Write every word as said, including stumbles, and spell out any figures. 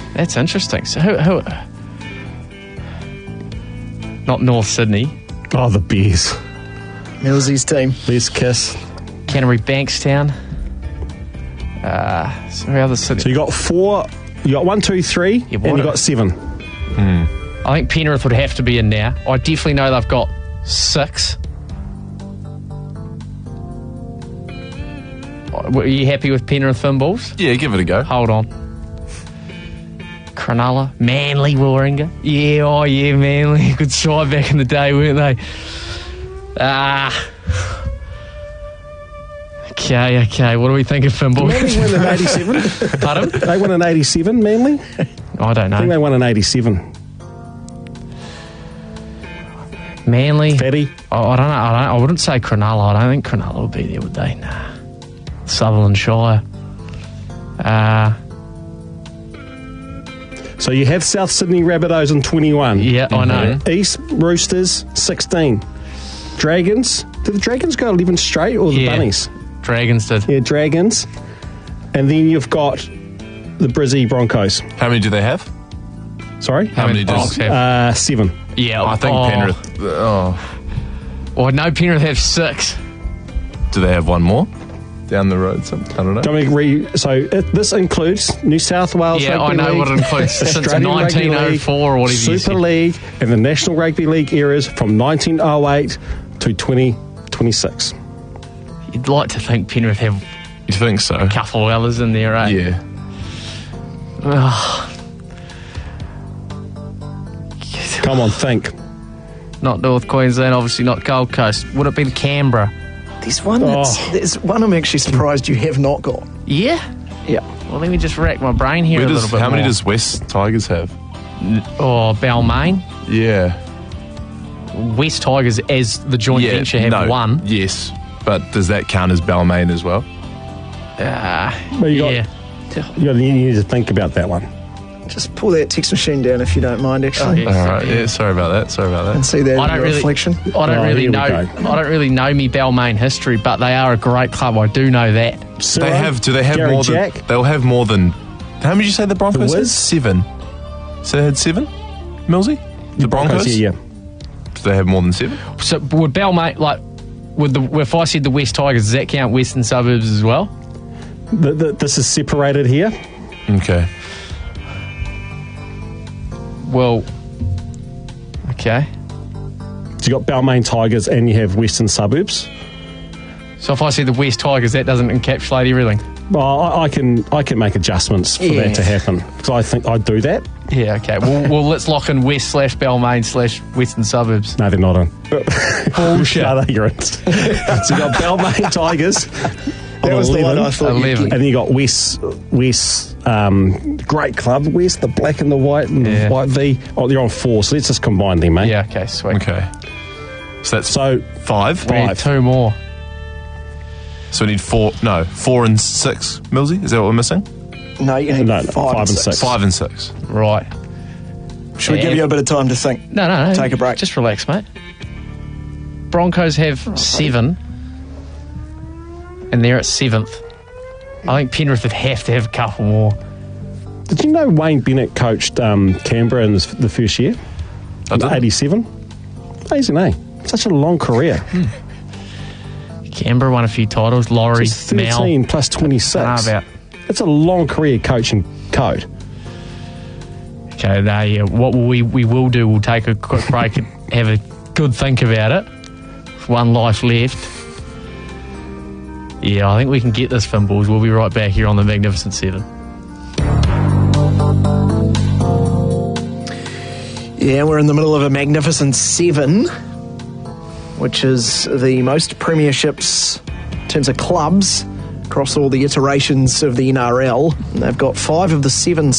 That's interesting. So who... who not North Sydney. Oh, the Bears. Millsy's team. Les Kiss. Canterbury Bankstown. Uh, so how other city? So you got four, you got one, two, three, Yeah, and what you a- got seven. I think Penrith would have to be in now. I definitely know they've got six. Are you happy with Penrith Finballs? Yeah, give it a go. Hold on. Cronulla, Manly, Warringah. Yeah, oh yeah, Manly. Good side back in the day, weren't they? Ah. Okay, okay. What do we think of Finballs? Manly won in eighty-seven. Pardon? They won in eighty-seven, Manly? I don't I think they know. won in eighty-seven. Manly. Fatty. Oh, I don't know. I, don't, I wouldn't say Cronulla. I don't think Cronulla would be there, would they? Nah. Sutherland Shire. Uh, So you have South Sydney Rabbitohs in twenty-one. yeah, I know. East Roosters, sixteen. Dragons. Did the Dragons go eleven straight or the Yeah. Bunnies? Dragons did. Yeah, Dragons. And then you've got the Brizzy Broncos. How many do they have? Sorry? How many does- Broncos have? Uh, seven. Yeah, I think oh, Penrith. Oh, Well, no, Penrith have six. do they have one more down the road? Something? I don't know. Do you want me to re- so it, this includes New South Wales Yeah, Rugby I know League, what it includes. Since Australian Rugby nineteen oh four or League, whatever you Super said. League, and the National Rugby League eras from nineteen oh eight to twenty twenty-six. You'd like to think Penrith have You think so? a couple of others in there, right? Yeah. Come on, think. Not North Queensland, obviously not Gold Coast. Would it be the Canberra? There's one that's, Oh. there's one I'm actually surprised you have not got. Yeah? Yeah. Well, let me just rack my brain here Where a does, little bit how many more. does West Tigers have? Oh, Balmain. Yeah. West Tigers, as the joint yeah. venture, have no, one. Yes. But does that count as Balmain as well? Uh, Well, you got- yeah. You, got, you need to think about that one. Just pull that text machine down if you don't mind, actually. Oh, yeah. All right. Yeah. Sorry about that. Sorry about And that. see that I in don't your really, reflection. I don't Oh, really here we know. go. I don't really know me Balmain history, but they are a great club. I do know that. Ciro, They have. Do they have Gary more Jack, than? They'll have more than. How many did you say the Broncos The had? Wiz? Seven. So they had seven. Millsy. The Broncos. yeah, yeah. Do they have more than seven? So would Balmain like? Would the if I said the West Tigers, does that count Western Suburbs as well? The, the, this is separated here. Okay. Well, okay. So you got Balmain Tigers and you have Western Suburbs. So if I said the West Tigers, that doesn't encapsulate everything. Well, I, I can I can make adjustments for Yeah. that to happen because I think I'd do that. Yeah, okay. Well, well let's lock in West slash Balmain slash Western Suburbs. No, they're not in. Bullshit. No, they're in. So you got Balmain Tigers. That was the one I thought you'd eleven. get. And then you got West, West, um, great club, West, the black and the white and Yeah. the white V. Oh, they're on four, so let's just combine them, mate. Yeah, okay, sweet. Okay. So that's So, five. We need five. two more. So we need four. No, four and six. Millsy. Is that what we're missing? No, you need No, no, five, and six. Five and six. Right. Should we give you a bit of time to think? No, no, no. Take a break. Just relax, mate. Broncos have seven, and they're at seventh. I think Penrith would have to have a couple more. did you know Wayne Bennett coached um, Canberra in this, the first year? I didn't. eighty-seven? Amazing, eh? Such a long career. Canberra won a few titles. Laurie, It's Mal. thirteen plus twenty-six. How about? It's a long career coaching code. Okay, now, yeah, what we we will do, we'll take a quick break and have a good think about it. One life left. Yeah, I think we can get this, Finballs. We'll be right back here on the Magnificent Seven. Yeah, we're in the middle of a Magnificent Seven, which is the most premierships in terms of clubs across all the iterations of the N R L. They've got five of the seven